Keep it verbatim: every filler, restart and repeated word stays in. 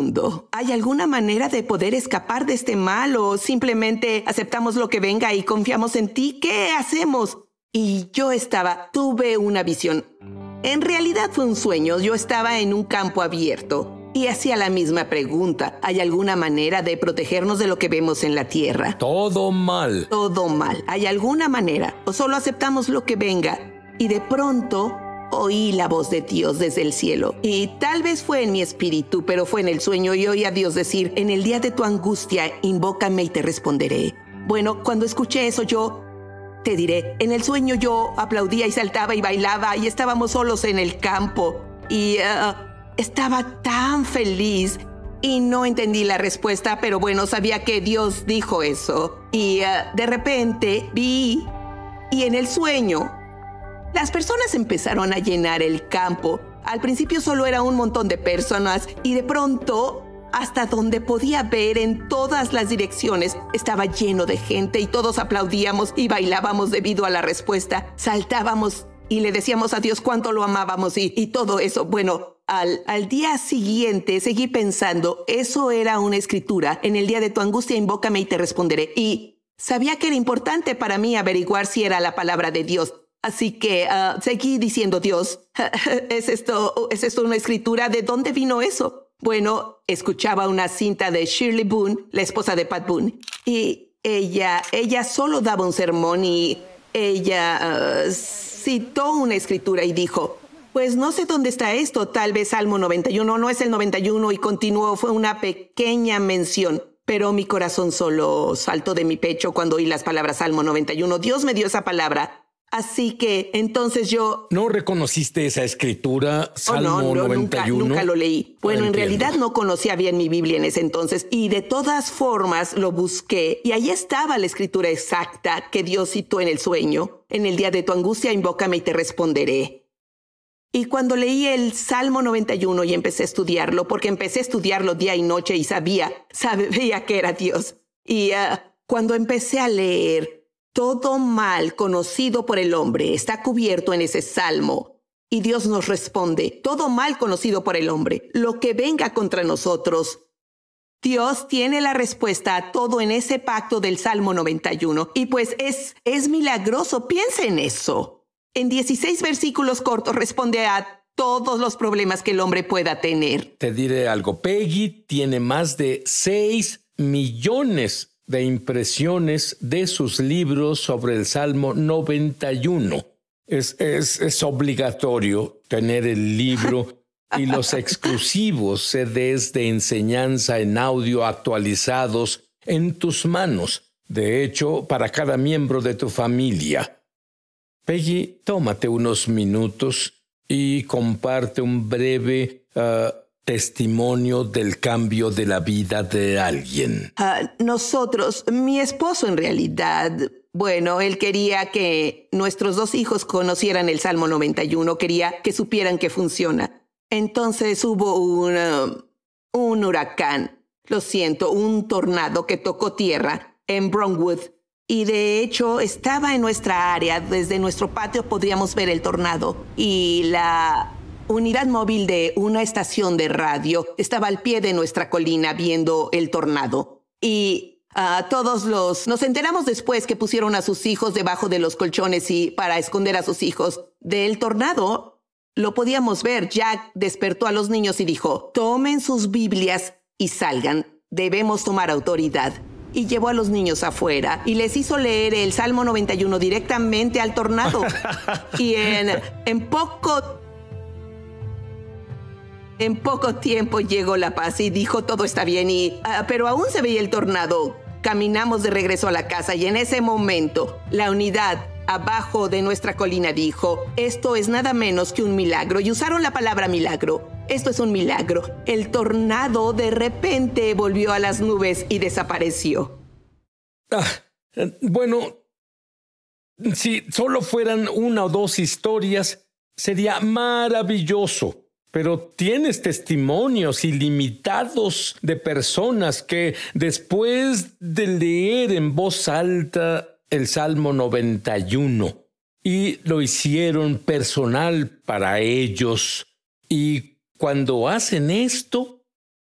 mundo. ¿Hay alguna manera de poder escapar de este mal o simplemente aceptamos lo que venga y confiamos en ti? ¿Qué hacemos? Y yo estaba, tuve una visión. En realidad fue un sueño. Yo estaba en un campo abierto y hacía la misma pregunta. ¿Hay alguna manera de protegernos de lo que vemos en la tierra? Todo mal. Todo mal. ¿Hay alguna manera? ¿O solo aceptamos lo que venga? Y de pronto oí la voz de Dios desde el cielo. Y tal vez fue en mi espíritu, pero fue en el sueño y oí a Dios decir, en el día de tu angustia, invócame y te responderé. Bueno, cuando escuché eso yo... Te diré, en el sueño yo aplaudía y saltaba y bailaba y estábamos solos en el campo. Y uh, estaba tan feliz y no entendí la respuesta, pero bueno, sabía que Dios dijo eso. Y uh, de repente vi, y en el sueño, las personas empezaron a llenar el campo. Al principio solo era un montón de personas y de pronto... Hasta donde podía ver en todas las direcciones estaba lleno de gente y todos aplaudíamos y bailábamos debido a la respuesta. Saltábamos y le decíamos a Dios cuánto lo amábamos y, y todo eso. Bueno, al, al día siguiente seguí pensando, eso era una escritura. En el día de tu angustia invócame y te responderé. Y sabía que era importante para mí averiguar si era la palabra de Dios. Así que uh, seguí diciendo, Dios, ¿es esto, ¿es esto una escritura? ¿De dónde vino eso? Bueno, escuchaba una cinta de Shirley Boone, la esposa de Pat Boone, y ella, ella solo daba un sermón y ella uh, citó una escritura y dijo, pues no sé dónde está esto, tal vez Salmo noventa y uno, no es el noventa y uno, y continuó, fue una pequeña mención, pero mi corazón solo saltó de mi pecho cuando oí las palabras Salmo noventa y uno. Dios me dio esa palabra. Así que entonces yo... ¿No reconociste esa escritura, Salmo oh, no, no, noventa y uno? Nunca, nunca lo leí. Bueno, no en realidad no conocía bien mi Biblia en ese entonces y de todas formas lo busqué y ahí estaba la escritura exacta que Dios citó en el sueño. En el día de tu angustia invócame y te responderé. Y cuando leí el Salmo noventa y uno y empecé a estudiarlo, porque empecé a estudiarlo día y noche y sabía, sabía que era Dios. Y uh, cuando empecé a leer... Todo mal conocido por el hombre está cubierto en ese salmo. Y Dios nos responde, todo mal conocido por el hombre, lo que venga contra nosotros. Dios tiene la respuesta a todo en ese pacto del Salmo noventa y uno. Y pues es, es milagroso, piensa en eso. En dieciséis versículos cortos responde a todos los problemas que el hombre pueda tener. Te diré algo, Peggy tiene más de seis millones de impresiones de sus libros sobre el Salmo noventa y uno. Es, es, es obligatorio tener el libro y los exclusivos C Ds de enseñanza en audio actualizados en tus manos. De hecho, para cada miembro de tu familia. Peggy, tómate unos minutos y comparte un breve... Uh, testimonio del cambio de la vida de alguien. Uh, nosotros, mi esposo en realidad, bueno, él quería que nuestros dos hijos conocieran el Salmo noventa y uno, quería que supieran que funciona. Entonces hubo un, uh, un huracán, lo siento, un tornado que tocó tierra en Brownwood. Y de hecho estaba en nuestra área, desde nuestro patio podríamos ver el tornado y la... unidad móvil de una estación de radio estaba al pie de nuestra colina viendo el tornado. Y uh, todos los... Nos enteramos después que pusieron a sus hijos debajo de los colchones y para esconder a sus hijos del tornado. Lo podíamos ver. Jack despertó a los niños y dijo, tomen sus Biblias y salgan. Debemos tomar autoridad. Y llevó a los niños afuera y les hizo leer el Salmo noventa y uno directamente al tornado. Y en, en poco En poco tiempo llegó la paz y dijo todo está bien, y, uh, pero aún se veía el tornado. Caminamos de regreso a la casa y en ese momento la unidad abajo de nuestra colina dijo, esto es nada menos que un milagro, y usaron la palabra milagro. Esto es un milagro. El tornado de repente volvió a las nubes y desapareció. Ah, bueno, si solo fueran una o dos historias, sería maravilloso. Pero tienes testimonios ilimitados de personas que después de leer en voz alta el Salmo noventa y uno y lo hicieron personal para ellos, y cuando hacen esto,